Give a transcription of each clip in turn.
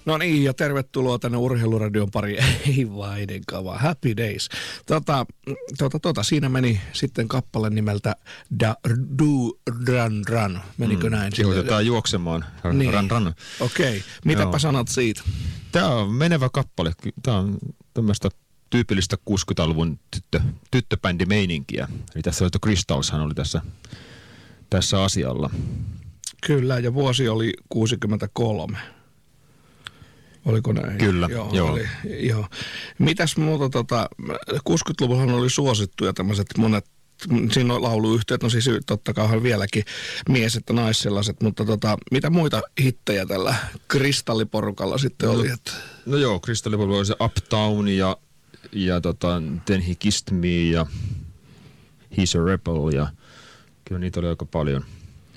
No niin, ja tervetuloa tänne Urheiluradion pariin. Ei vaidenkaan, vaan Happy Days. Siinä meni sitten kappale nimeltä Da Du Run Run. Menikö näin? Kehotetaan juoksemaan. Niin. Run. Okei. Mitäpä sanot siitä? Tämä on menevä kappale. Tämä on tämmöistä tyypillistä 60-luvun tyttöbändimeininkiä. Eli tässä oli Crystalshan oli tässä asialla. Kyllä, ja vuosi oli 63. Oliko näin? Kyllä, joo. Oli, joo. Mitäs muuta, 60-luvullahan oli suosittuja tämmöiset monet, siinä on lauluyhteet, no siis totta kai vieläkin mies- että naissellaiset, mutta mitä muita hittejä tällä kristalliporukalla sitten oli? No joo, kristalliporukalla oli se Uptown ja Then He Kissed Me ja He's a Rebel ja kyllä niitä oli aika paljon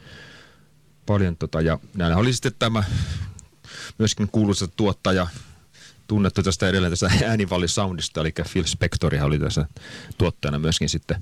ja näillä oli sitten tämä myöskin kuuluisa tuottaja, tunnettu tästä edelleen tästä äänivallisoundista, eli Phil Spectorihan oli tässä tuottajana myöskin sitten.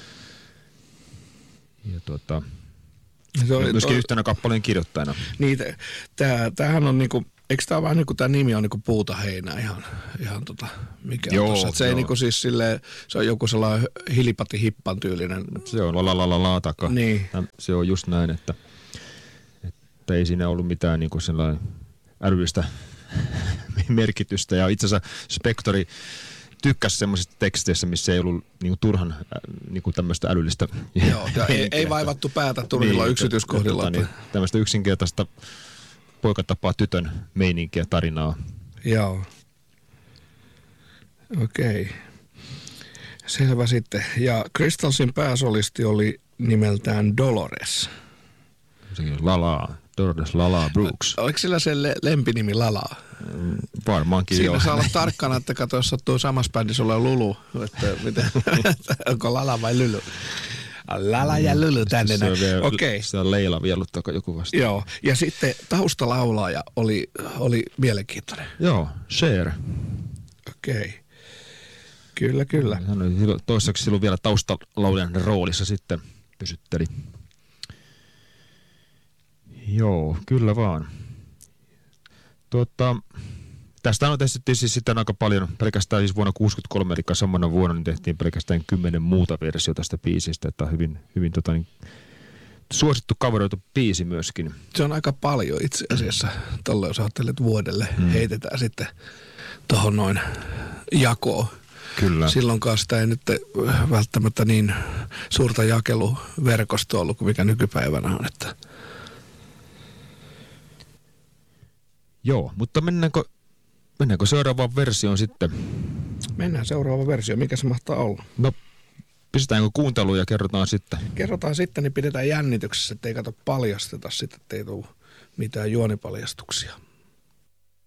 Ja myöskin yhtenä kappaleen kirjoittajana. Niin, tämähän on niinku, eikö tämä vähän niinku, tämä nimi on niinku puuta heinää ihan mikä on tossa. Se ei niinku siis silleen, se on joku sellainen hilipati hippan tyylinen. Se on la taka. Niin. Se on just näin, että ei siinä ollut mitään niinku sellainen älyllistä merkitystä. Ja itse asiassa Spectori tykkäsi semmoisista teksteistä, missä ei ollut niinku turhan niinku tämmöistä älyllistä. Joo, ja ei vaivattu päätä turhilla yksityiskohdilla. Tämmöistä yksinkertaista poika tapaa tytön meininkiä tarinaa. Joo. Okei. Selvä sitten. Ja Crystalsin pääsolisti oli nimeltään Dolores. Dolores Lala Brooks. Oliko sillä se lempinimi Lala? Varmaankin siinä joo. Saa olla tarkkana, että kato, jos sattuu samassa bändissä olla Lulu, että onko Lala vai Lulu? Lala ja Lulu tänne näin. Okei. Se on Leila vieluttaako joku vasta. Joo, ja sitten taustalaulaja oli mielenkiintoinen. Joo, Cher. Okei. Kyllä. Hän oli toiseksi silloin vielä taustalaulajan roolissa sitten pysytteli. Joo, kyllä vaan. Tästä on tehty siis sitten aika paljon, pelkästään siis vuonna 1963, eli samana vuonna niin tehtiin pelkästään 10 muuta versiota tästä biisistä, että on hyvin suosittu coveroitu biisi myöskin. Se on aika paljon itse asiassa, tolle jos ajattelet vuodelle, heitetään sitten tuohon noin jakoon. Kyllä. Silloinkaan sitä ei nyt välttämättä niin suurta jakeluverkostoa ollut kuin mikä nykypäivänä on, että joo, mutta mennäänkö seuraavaan versioon sitten? Mennään seuraavaan versioon. Mikä se mahtaa olla? No, pistetäänkö kuunteluun ja kerrotaan sitten? Kerrotaan sitten, niin pidetään jännityksessä, ettei kato paljasteta sitten, ettei tule mitään juonipaljastuksia.